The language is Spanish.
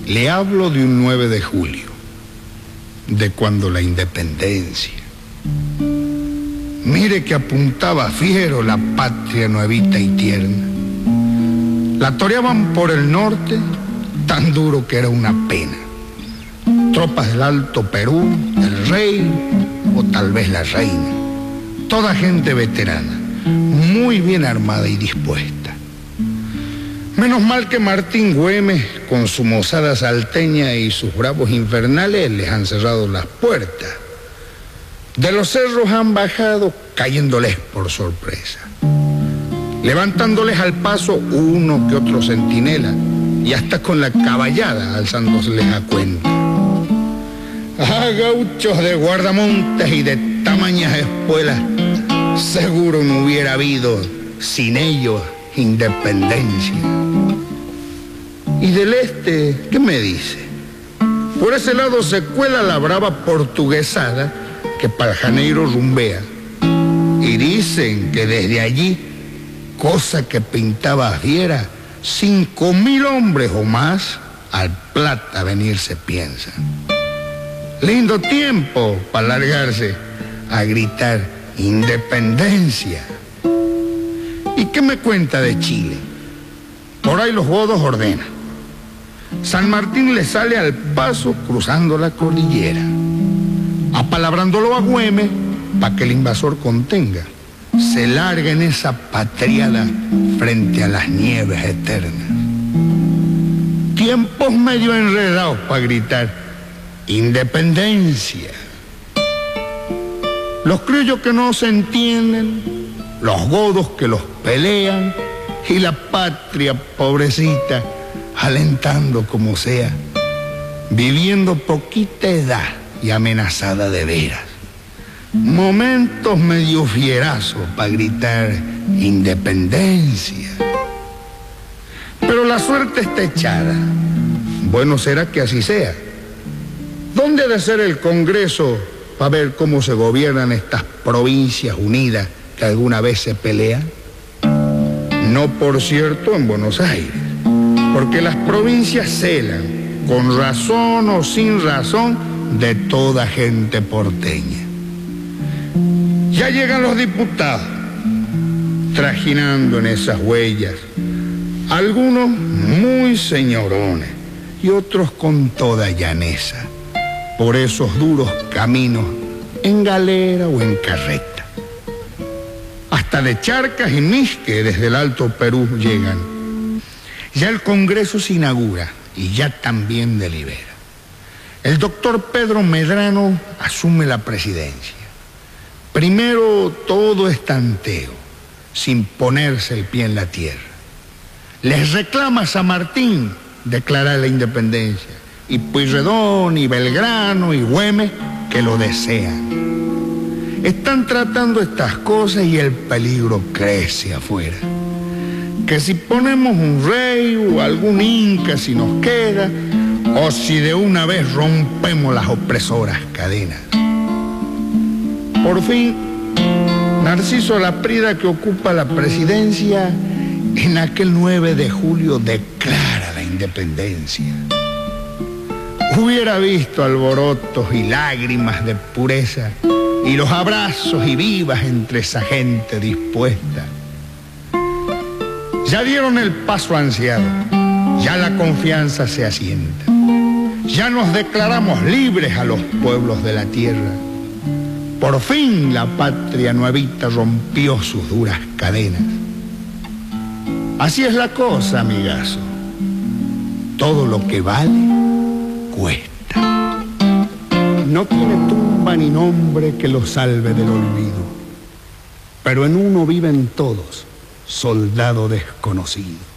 Le hablo de un 9 de julio, de cuando la independencia. Mire que apuntaba fiero la patria nuevita y tierna. La toreaban por el norte, tan duro que era una pena. Tropas del Alto Perú, el rey o tal vez la reina. Toda gente veterana, muy bien armada y dispuesta. Menos mal que Martín Güemes, con su mozada salteña y sus bravos infernales, les han cerrado las puertas. De los cerros han bajado cayéndoles por sorpresa, levantándoles al paso uno que otro centinela y hasta con la caballada alzándoseles a cuenta. Gauchos de guardamontes y de tamañas espuelas, seguro no hubiera habido sin ellos independencia. Y del este, ¿qué me dice? Por ese lado se cuela la brava portuguesada que para Janeiro rumbea. Y dicen que desde allí, cosa que pintaba fiera, 5.000 hombres o más al Plata venirse piensan. Lindo tiempo para largarse a gritar independencia. ¿Y qué me cuenta de Chile? Por ahí los godos ordenan. San Martín le sale al paso cruzando la cordillera, apalabrándolo a Güemes para que el invasor contenga. Se larga en esa patriada frente a las nieves eternas. Tiempos medio enredados para gritar independencia. Los criollos que no se entienden, los godos que los pelean y la patria pobrecita alentando como sea, viviendo poquita edad y amenazada de veras. Momentos medio fierazos para gritar independencia. Pero la suerte está echada. Bueno será que así sea. ¿Dónde ha de ser el Congreso para ver cómo se gobiernan estas provincias unidas que alguna vez se pelean? No, por cierto, en Buenos Aires, porque las provincias celan, con razón o sin razón, de toda gente porteña. Ya llegan los diputados, trajinando en esas huellas, algunos muy señorones y otros con toda llaneza, por esos duros caminos en galera o en carreta. Hasta de Charcas y Misque desde el Alto Perú llegan. Ya el Congreso se inaugura y ya también delibera. El doctor Pedro Medrano asume la presidencia. Primero todo es tanteo, sin ponerse el pie en la tierra. Les reclama a San Martín declarar la independencia, y Pueyrredón, y Belgrano, y Güemes, que lo desean. Están tratando estas cosas y el peligro crece afuera. Que si ponemos un rey o algún inca si nos queda, o si de una vez rompemos las opresoras cadenas. Por fin, Narciso Laprida, que ocupa la presidencia, en aquel 9 de julio declara la independencia. Hubiera visto alborotos y lágrimas de pureza y los abrazos y vivas entre esa gente dispuesta. Ya dieron el paso ansiado, ya la confianza se asienta. Ya nos declaramos libres a los pueblos de la tierra. Por fin la patria nuevita rompió sus duras cadenas. Así es la cosa, amigazo. Todo lo que vale, cuesta. No tiene tumba ni nombre que lo salve del olvido, pero en uno viven todos, soldado desconocido.